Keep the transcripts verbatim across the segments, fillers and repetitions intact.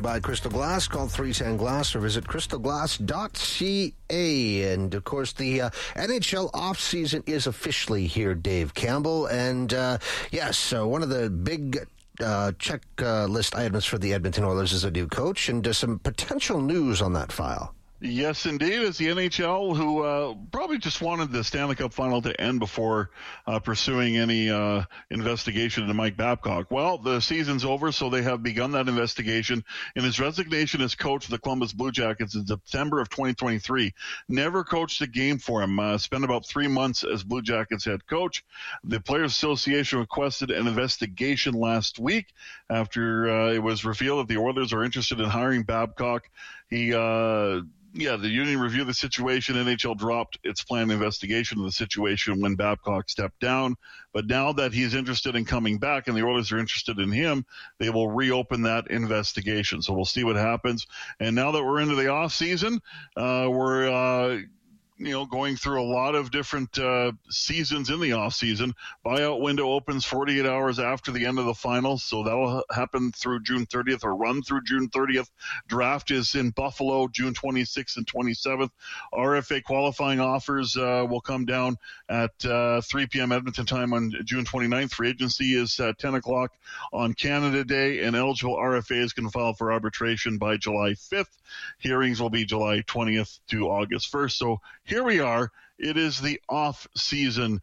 by Crystal Glass. Call three ten glass or visit crystal glass dot c a. And, of course, the uh, N H L offseason is officially here, Dave Campbell. And, uh, yes, uh, one of the big uh, checklist items for the Edmonton Oilers is a new coach, and uh, some potential news on that file. Yes, indeed. It's the N H L who uh, probably just wanted the Stanley Cup final to end before uh, pursuing any uh, investigation into Mike Babcock. Well, the season's over, so they have begun that investigation. In his resignation as coach of the Columbus Blue Jackets in September of twenty twenty-three, never coached a game for him. Uh, spent about three months as Blue Jackets head coach. The Players Association requested an investigation last week after uh, it was revealed that the Oilers are interested in hiring Babcock. He uh Yeah, the union reviewed the situation. N H L dropped its planned investigation of the situation when Babcock stepped down. But now that he's interested in coming back and the Oilers are interested in him, they will reopen that investigation. So we'll see what happens. And now that we're into the off season, uh, we're uh, you know, going through a lot of different uh, seasons in the off season. Buyout window opens forty-eight hours after the end of the finals, so that'll happen through June thirtieth or run through June thirtieth. Draft is in Buffalo, June twenty-sixth and twenty-seventh. R F A qualifying offers uh, will come down at uh, three p.m. Edmonton time on June twenty-ninth. Free agency is at ten o'clock on Canada Day, and eligible R F As can file for arbitration by July fifth. Hearings will be July twentieth to August first. So here we are. It is the off season.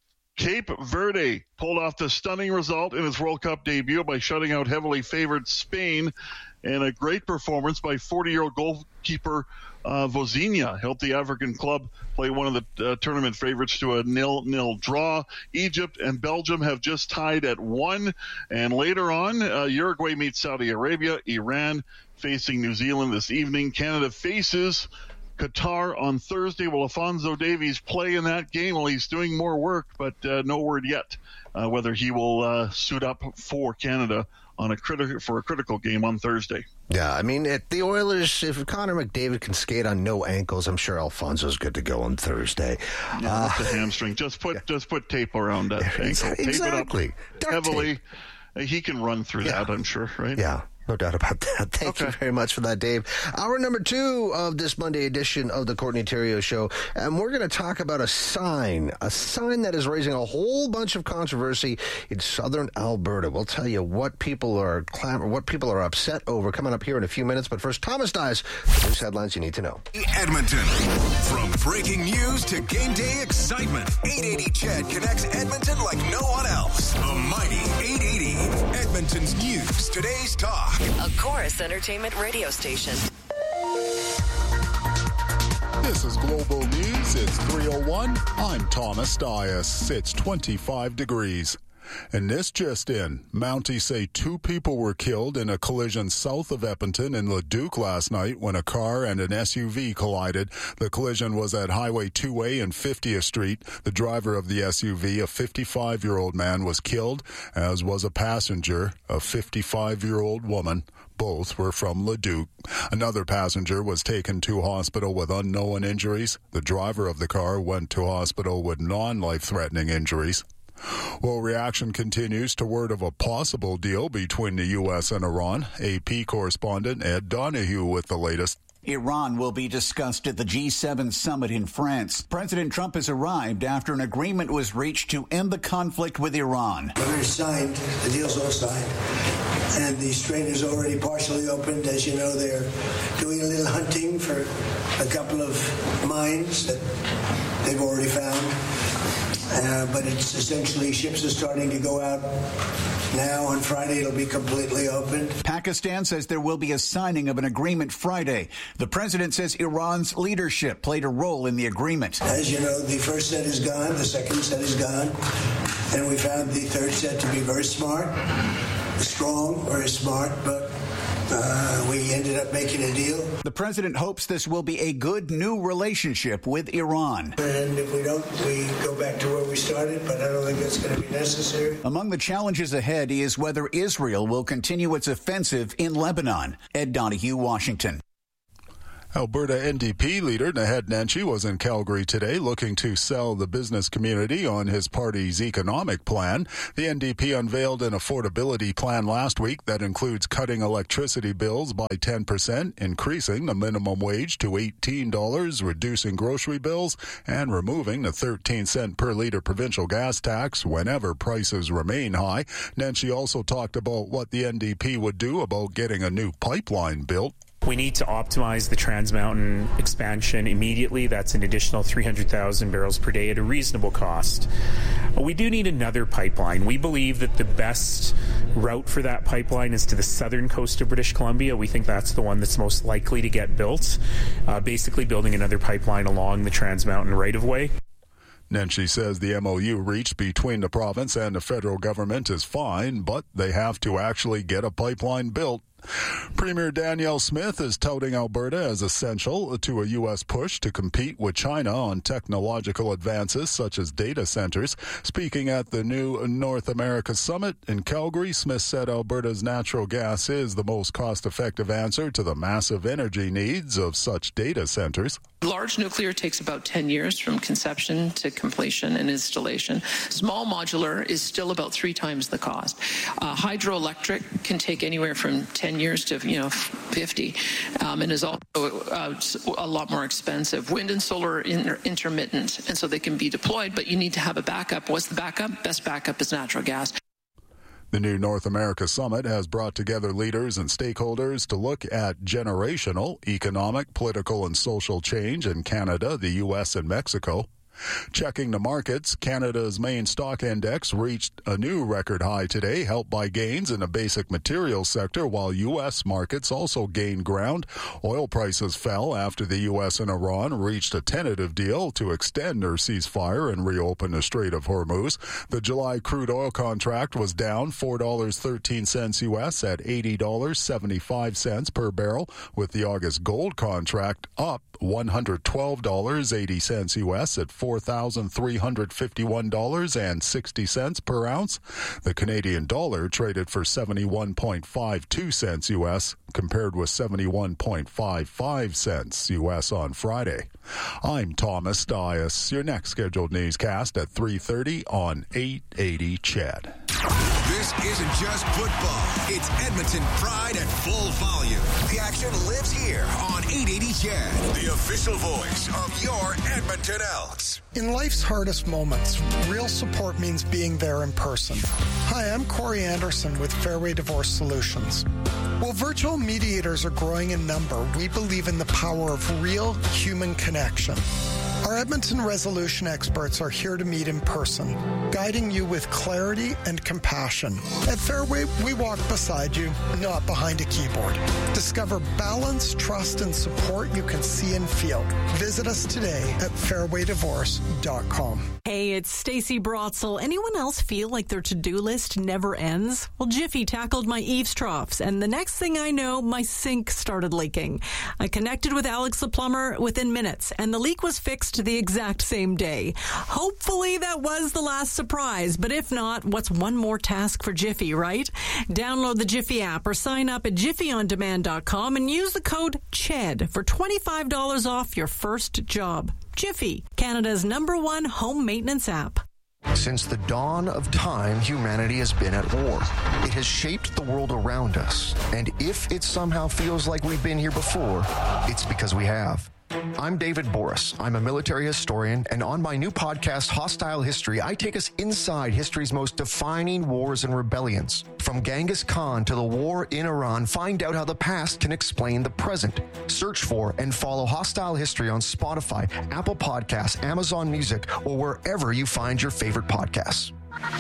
Cape Verde pulled off the stunning result in its World Cup debut by shutting out heavily favored Spain, and a great performance by forty-year-old goalkeeper uh, Vozinha helped the African club play one of the uh, tournament favorites to a nil-nil draw. Egypt and Belgium have just tied at one, and later on, uh, Uruguay meets Saudi Arabia, Iran facing New Zealand this evening. Canada faces Qatar on Thursday. Will Alphonso Davies play in that game? Well, he's doing more work, but uh, no word yet uh, whether he will uh, suit up for Canada on a critical for a critical game on Thursday. Yeah, I mean, at the Oilers, if Connor McDavid can skate on no ankles, I'm sure Alfonso's good to go on Thursday. Yeah, uh, that's a hamstring. Just put yeah. just put tape around that ankle. Exactly. Tape it up heavily. Tape. He can run through yeah. that, I'm sure, right? Yeah. No doubt about that. Thank okay. you very much for that, Dave. Hour number two of this Monday edition of the Courtney Theriault Show, and we're going to talk about a sign, a sign that is raising a whole bunch of controversy in southern Alberta. We'll tell you what people are clamor, what people are upset over coming up here in a few minutes. But first, Thomas Dias, news headlines you need to know. Edmonton, from breaking news to game day excitement, eight eighty C H E D connects Edmonton like no one else. The mighty eight eighty, Edmonton's news, today's talk. A Chorus Entertainment radio station. This is Global News. It's three oh one. I'm Thomas Dias. It's twenty-five degrees. And this just in, Mounties say two people were killed in a collision south of Edmonton in Leduc last night when a car and an S U V collided. The collision was at Highway two A and fiftieth Street. The driver of the S U V, a fifty-five-year-old man, was killed, as was a passenger, a fifty-five-year-old woman. Both were from Leduc. Another passenger was taken to hospital with unknown injuries. The driver of the car went to hospital with non-life-threatening injuries. Well, reaction continues to word of a possible deal between the U S and Iran. A P correspondent Ed Donahue with the latest. Iran will be discussed at the G seven summit in France. President Trump has arrived after an agreement was reached to end the conflict with Iran. It's signed, the deal's all signed, and the strait is already partially opened. As you know, they're doing a little hunting for a couple of mines that they've already found. Uh, but it's essentially ships are starting to go out now. On Friday, it'll be completely opened. Pakistan says there will be a signing of an agreement Friday. The president says Iran's leadership played a role in the agreement. As you know, the first set is gone, the second set is gone, and we found the third set to be very smart, strong, very smart, but Uh, we ended up making a deal. The president hopes this will be a good new relationship with Iran. And if we don't, we go back to where we started, but I don't think that's going to be necessary. Among the challenges ahead is whether Israel will continue its offensive in Lebanon. Ed Donahue, Washington. Alberta N D P leader Naheed Nenshi was in Calgary today looking to sell the business community on his party's economic plan. The N D P unveiled an affordability plan last week that includes cutting electricity bills by ten percent, increasing the minimum wage to eighteen dollars, reducing grocery bills, and removing the thirteen cent per litre provincial gas tax whenever prices remain high. Nenshi also talked about what the N D P would do about getting a new pipeline built. We need to optimize the Trans Mountain expansion immediately. That's an additional three hundred thousand barrels per day at a reasonable cost. We do need another pipeline. We believe that the best route for that pipeline is to the southern coast of British Columbia. We think that's the one that's most likely to get built, uh, basically building another pipeline along the Trans Mountain right-of-way. Nenshi says the M O U reached between the province and the federal government is fine, but they have to actually get a pipeline built. Premier Danielle Smith is touting Alberta as essential to a U S push to compete with China on technological advances such as data centers. Speaking at the new North America Summit in Calgary, Smith said Alberta's natural gas is the most cost-effective answer to the massive energy needs of such data centers. Large nuclear takes about ten years from conception to completion and installation. Small modular is still about three times the cost. Uh, hydroelectric can take anywhere from ten years to, you know, fifty, um, and is also uh, a lot more expensive. Wind and solar are inter- intermittent, and so they can be deployed, but you need to have a backup. What's the backup? Best backup is natural gas. The new North America Summit has brought together leaders and stakeholders to look at generational, economic, political, and social change in Canada, the U S, and Mexico. Checking the markets, Canada's main stock index reached a new record high today, helped by gains in the basic materials sector, while U S markets also gained ground. Oil prices fell after the U S and Iran reached a tentative deal to extend their ceasefire and reopen the Strait of Hormuz. The July crude oil contract was down four dollars and thirteen cents U S at eighty dollars and seventy-five cents per barrel, with the August gold contract up one hundred twelve dollars and eighty cents U S at four thousand three hundred fifty-one dollars and sixty cents per ounce. The Canadian dollar traded for seventy-one point five two cents U S, compared with seventy-one point five five cents U S on Friday. I'm Thomas Dias. Your next scheduled newscast at three thirty on eight eighty C H E D. This isn't just football. It's Edmonton pride at full volume. The action lives here on eight eighty C H E D, the official voice of your Edmonton Elks. In life's hardest moments, real support means being there in person. Hi, I'm Corey Anderson with Fairway Divorce Solutions. While virtual mediators are growing in number, we believe in the power of real human connection. Our Edmonton resolution experts are here to meet in person, guiding you with clarity and compassion. At Fairway, we walk beside you, not behind a keyboard. Discover balance, trust, and support you can see and feel. Visit us today at fairway divorce dot com. Hey, it's Stacey Brotzel. Anyone else feel like their to-do list never ends? Well, Jiffy tackled my eaves troughs, and the next thing I know, my sink started leaking. I connected with Alex the plumber within minutes, and the leak was fixed the exact same day. Hopefully that was the last surprise, but if not, what's one more task for Jiffy, right? Download the Jiffy app or sign up at jiffy on demand dot com and use the code C H E D for twenty-five dollars off your first job. Jiffy, Canada's number one home maintenance app. Since the dawn of time, humanity has been at war. It has shaped the world around us, and if it somehow feels like we've been here before, it's because we have. I'm David Boris. I'm a military historian, and on my new podcast, Hostile History, I take us inside history's most defining wars and rebellions. From Genghis Khan to the war in Iran, find out how the past can explain the present. Search for and follow Hostile History on Spotify, Apple Podcasts, Amazon Music, or wherever you find your favorite podcasts.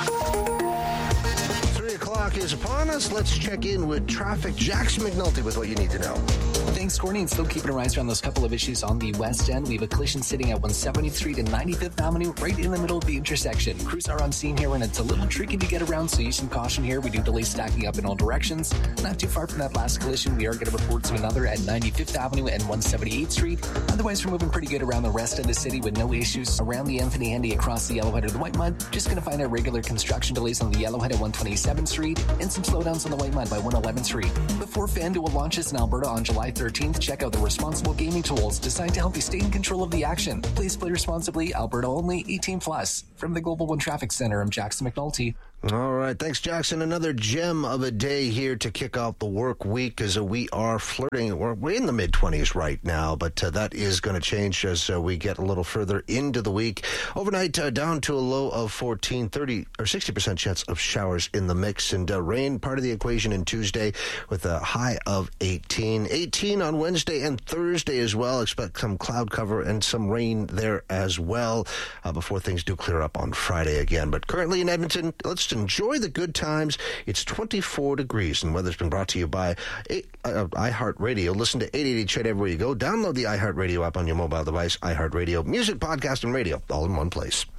Three o'clock is upon us. Let's check in with traffic. Jackson McNulty with what you need to know. Thanks, Courtney. And still keeping our eyes around those couple of issues on the west end. We have a collision sitting at one seventy-three to ninety-fifth Avenue, right in the middle of the intersection. Crews are on scene here, and it's a little tricky to get around, so use some caution here. We do delay stacking up in all directions. Not too far from that last collision, we are getting reports of another at ninety-fifth Avenue and one seventy-eighth Street. Otherwise, we're moving pretty good around the rest of the city with no issues. Around the Anthony Hendy across the Yellowhead or the White Mud, just going to find our regular construction delays on the Yellowhead at one twenty-seventh Street. speed, and some slowdowns on the White Mud by one eleventh Street. Before FanDuel launches in Alberta on July thirteenth, check out the responsible gaming tools designed to help you stay in control of the action. Please play responsibly. Alberta only. eighteen plus. From the Global One Traffic Center, I'm Jackson McNulty. All right. Thanks, Jackson. Another gem of a day here to kick off the work week as uh, we are flirting. We're, we're in the mid-twenties right now, but uh, that is going to change as uh, we get a little further into the week. Overnight, uh, down to a low of fourteen, thirty or sixty percent chance of showers in the mix, and uh, rain part of the equation in Tuesday with a high of eighteen. eighteen on Wednesday and Thursday as well. Expect some cloud cover and some rain there as well uh, before things do clear up on Friday again. But currently in Edmonton, let's enjoy the good times. It's twenty-four degrees, and weather's been brought to you by uh, iHeartRadio. Listen to eight eighty Ched everywhere you go. Download the iHeartRadio app on your mobile device. iHeartRadio, music, podcast, and radio, all in one place.